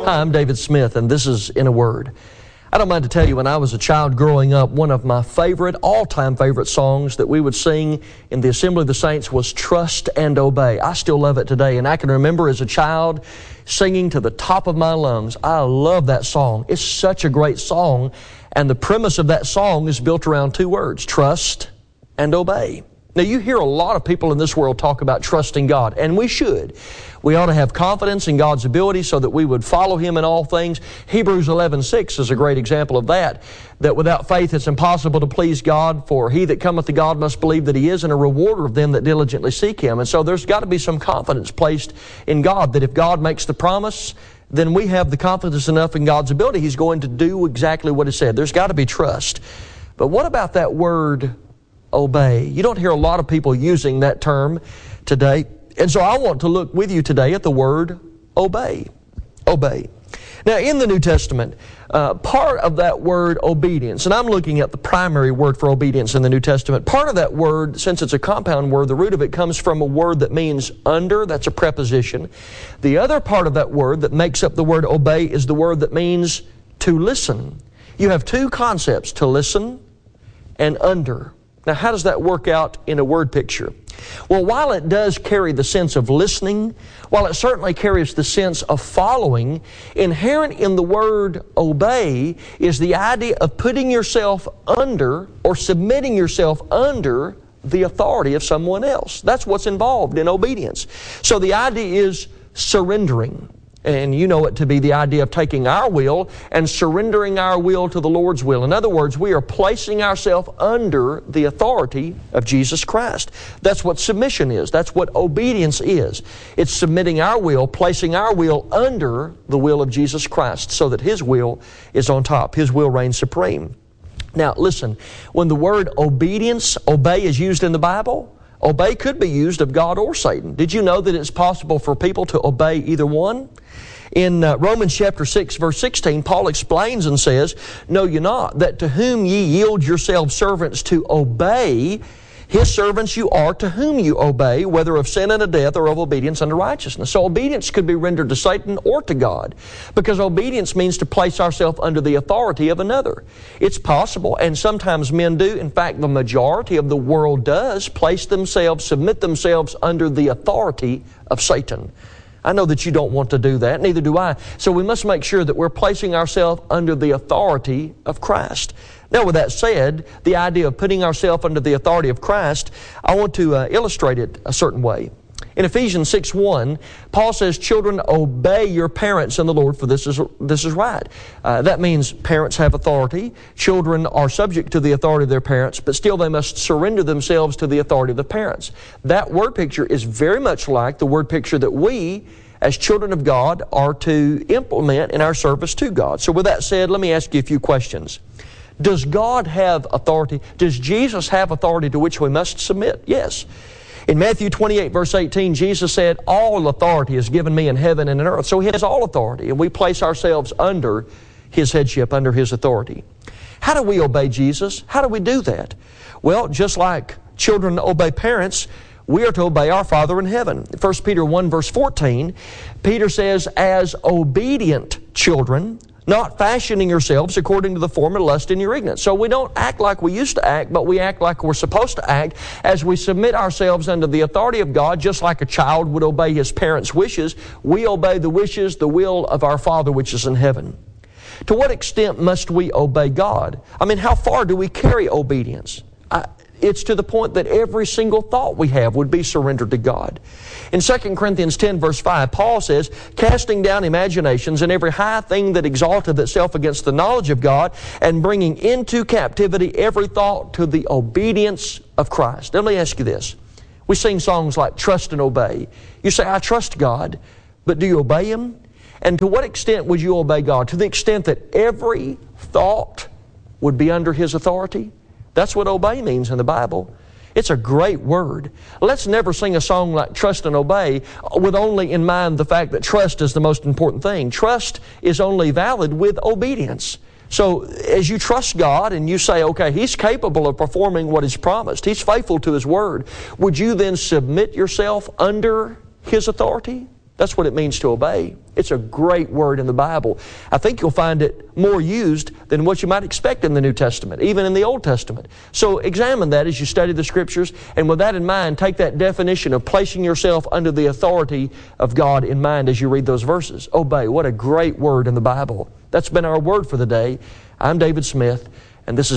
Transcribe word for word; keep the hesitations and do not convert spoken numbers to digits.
Hi, I'm David Smith, and this is In a Word. I don't mind to tell you, when I was a child growing up, one of my favorite, all-time favorite songs that we would sing in the Assembly of the Saints was Trust and Obey. I still love it today, and I can remember as a child singing to the top of my lungs. I love that song. It's such a great song, and the premise of that song is built around two words, trust and obey. Now, you hear a lot of people in this world talk about trusting God, and we should. We ought to have confidence in God's ability so that we would follow Him in all things. Hebrews eleven six is a great example of that, that without faith it's impossible to please God, for he that cometh to God must believe that He is, and a rewarder of them that diligently seek Him. And so there's got to be some confidence placed in God, that if God makes the promise, then we have the confidence enough in God's ability. He's going to do exactly what He said. There's got to be trust. But what about that word obey? You don't hear a lot of people using that term today. And so I want to look with you today at the word obey. Obey. Now, in the New Testament, uh, part of that word obedience, and I'm looking at the primary word for obedience in the New Testament, part of that word, since it's a compound word, the root of it comes from a word that means under. That's a preposition. The other part of that word that makes up the word obey is the word that means to listen. You have two concepts, to listen and under. Now, how does that work out in a word picture? Well, while it does carry the sense of listening, while it certainly carries the sense of following, inherent in the word obey is the idea of putting yourself under or submitting yourself under the authority of someone else. That's what's involved in obedience. So the idea is surrendering. And you know it to be the idea of taking our will and surrendering our will to the Lord's will. In other words, we are placing ourselves under the authority of Jesus Christ. That's what submission is. That's what obedience is. It's submitting our will, placing our will under the will of Jesus Christ so that His will is on top. His will reigns supreme. Now, listen, when the word obedience, obey, is used in the Bible, obey could be used of God or Satan. Did you know that it's possible for people to obey either one? In uh, Romans chapter six, verse sixteen, Paul explains and says, "Know ye not that to whom ye yield yourselves servants to obey, His servants you are to whom you obey, whether of sin unto death or of obedience unto righteousness." So obedience could be rendered to Satan or to God, because obedience means to place ourselves under the authority of another. It's possible, and sometimes men do, in fact the majority of the world does, place themselves, submit themselves under the authority of Satan. I know that you don't want to do that, neither do I. So we must make sure that we're placing ourselves under the authority of Christ. Now, with that said, the idea of putting ourselves under the authority of Christ, I want to uh, illustrate it a certain way. In Ephesians six one, Paul says, "Children, obey your parents in the Lord, for this is this is right." Uh, that means parents have authority. Children are subject to the authority of their parents, but still they must surrender themselves to the authority of the parents. That word picture is very much like the word picture that we, as children of God, are to implement in our service to God. So with that said, let me ask you a few questions. Does God have authority? Does Jesus have authority to which we must submit? Yes. In Matthew twenty-eight, verse eighteen, Jesus said, "All authority is given me in heaven and in earth." So He has all authority, and we place ourselves under His headship, under His authority. How do we obey Jesus? How do we do that? Well, just like children obey parents, we are to obey our Father in heaven. First Peter one, verse fourteen, Peter says, "As obedient children, not fashioning yourselves according to the former lust in your ignorance." So we don't act like we used to act, but we act like we're supposed to act as we submit ourselves under the authority of God, just like a child would obey his parents' wishes. We obey the wishes, the will of our Father which is in heaven. To what extent must we obey God? I mean, how far do we carry obedience? I, It's to the point that every single thought we have would be surrendered to God. In Second Corinthians ten, verse five, Paul says, "Casting down imaginations and every high thing that exalteth itself against the knowledge of God, and bringing into captivity every thought to the obedience of Christ." Now, let me ask you this. We sing songs like "Trust and Obey." You say, "I trust God," but do you obey Him? And to what extent would you obey God? To the extent that every thought would be under His authority? That's what obey means in the Bible. It's a great word. Let's never sing a song like "Trust and Obey" with only in mind the fact that trust is the most important thing. Trust is only valid with obedience. So as you trust God and you say, okay, He's capable of performing what He's promised, He's faithful to His word, would you then submit yourself under His authority? That's what it means to obey. It's a great word in the Bible. I think you'll find it more used than what you might expect in the New Testament, even in the Old Testament. So examine that as you study the Scriptures, and with that in mind, take that definition of placing yourself under the authority of God in mind as you read those verses. Obey. What a great word in the Bible. That's been our word for the day. I'm David Smith, and this is